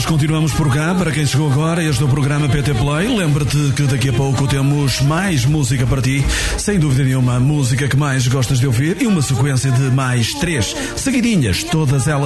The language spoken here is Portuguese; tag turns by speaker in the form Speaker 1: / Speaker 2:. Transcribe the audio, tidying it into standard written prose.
Speaker 1: nós continuamos por cá. Para quem chegou agora, este é o programa PT Play. Lembra-te que daqui a pouco temos mais música para ti. Sem dúvida nenhuma, a música que mais gostas de ouvir e uma sequência de mais 3 seguidinhas, todas elas